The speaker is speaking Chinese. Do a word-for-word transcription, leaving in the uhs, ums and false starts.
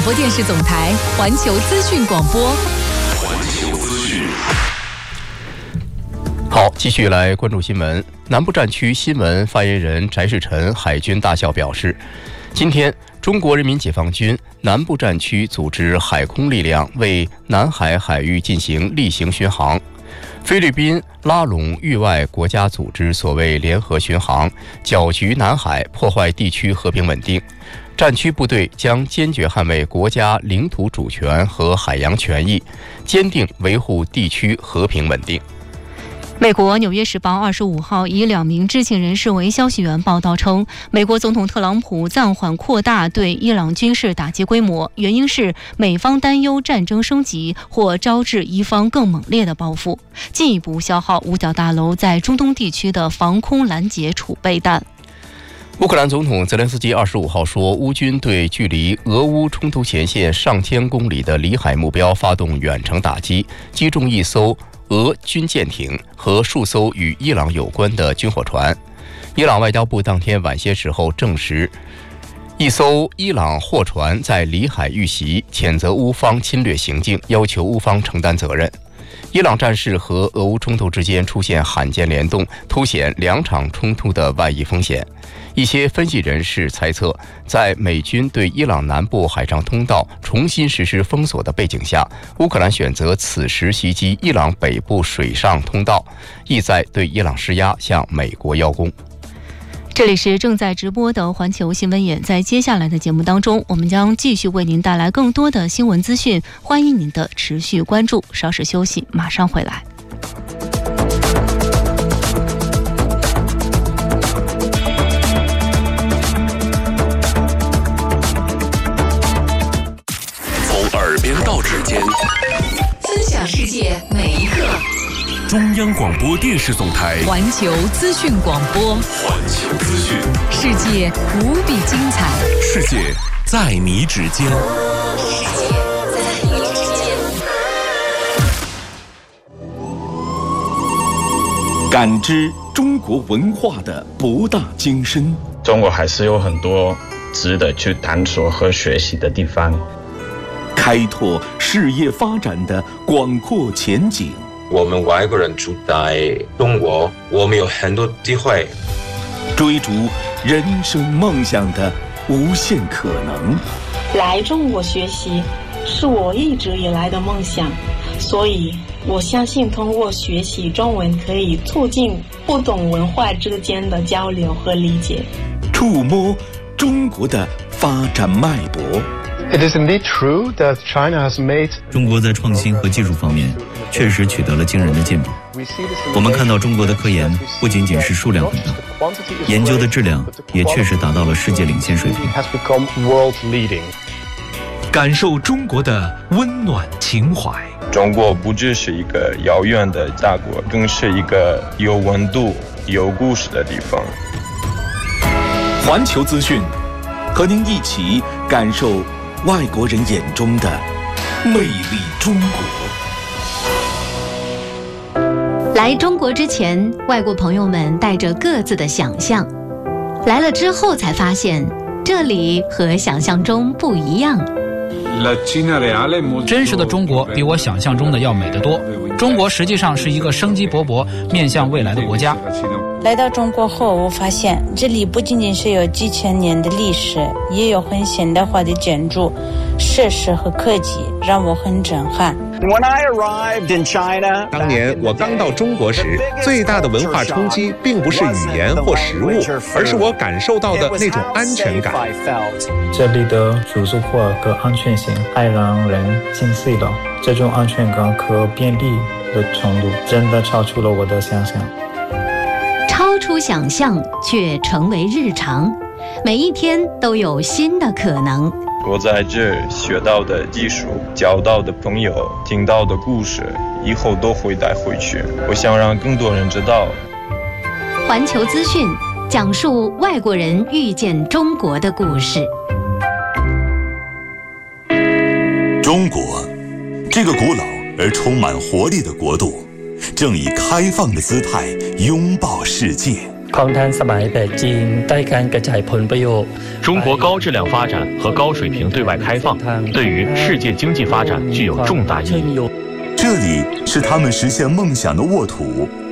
播电视总台环球资讯广播。 环球资讯。 好，继续来关注新闻。南部战区新闻发言人翟世臣海军大校表示，今天中国人民解放军南部战区组织海空力量为南海海域进行例行巡航。菲律宾拉拢域外国家组织所谓联合巡航，搅局南海，破坏地区和平稳定。战区部队将坚决捍卫国家领土主权和海洋权益，坚定维护地区和平稳定。 美国《纽约时报》二十五号以两名知情人士为消息源报道称，美国总统特朗普暂缓扩大对伊朗军事打击规模，原因是美方担忧战争升级或招致一方更猛烈的报复，进一步消耗五角大楼在中东地区的防空拦截储备弹。 乌克兰总统泽连斯基二十五号说，乌军对距离俄乌冲突前线上千公里的里海目标发动远程打击，击中一艘俄军舰艇和数艘与伊朗有关的军火船。伊朗外交部当天晚些时候证实，一艘伊朗货船在里海遇袭，谴责乌方侵略行径，要求乌方承担责任。伊朗战事和俄乌冲突之间出现罕见联动，凸显两场冲突的外溢风险。一些分析人士猜测，在美军对伊朗南部海上通道重新实施封锁的背景下，乌克兰选择此时袭击伊朗北部水上通道，意在对伊朗施压，向美国邀功。 这里是正在直播的环球新闻眼，在接下来的节目当中，我们将继续为您带来更多的新闻资讯，欢迎您的持续关注。稍事休息，马上回来。 从耳边到指尖， 分享世界每一刻。 中央广播电视总台环球资讯广播， 环球资讯， 世界无比精彩， 世界在你指尖， 世界在你指尖。 感知中国文化的博大精深， 中国还是有很多值得去探索和学习的地方， 开拓事业发展的广阔前景。 我们外国人住在中国，我们有很多机会追逐人生梦想的无限可能。 来中国学习是我一直以来的梦想，所以我相信通过学习中文可以促进不同文化之间的交流和理解， 触摸中国的发展脉搏。 It is indeed true that China has made 中国在创新和技术方面确实取得了惊人的进步。我们看到中国的科研不仅仅是数量很大，研究的质量也确实达到了世界领先水平。 感受中国的温暖情怀。 中国不只是一个遥远的大国，更是一个有温度、有故事的地方。 环球资讯，和您一起感受外国人眼中的魅力中国。 来中国之前，外国朋友们带着各自的想象，来了之后才发现，这里和想象中不一样。 真实的中国比我想象中的要美得多。中国实际上是一个生机勃勃、面向未来的国家。 来到中国后，我发现这里不仅仅是有几千年的历史，也有很现代化的建筑、设施和科技，让我很震撼。 当年我刚到中国时，最大的文化冲击并不是语言或食物，而是我感受到的那种安全感。 这里的住宿或和安全性太让人心碎了，这种安全感和便利的程度真的超出了我的想象。 超出想象却成为日常，每一天都有新的可能。 我在这学到的技术、交到的朋友、听到的故事，以后都会带回去。我想让更多人知道。 环球资讯讲述外国人遇见中国的故事。 中国，这个古老而充满活力的国度，正以开放的姿态拥抱世界。 中国高质量发展和高水平对外开放，对于世界经济发展具有重大意义。 这里是他们实现梦想的沃土。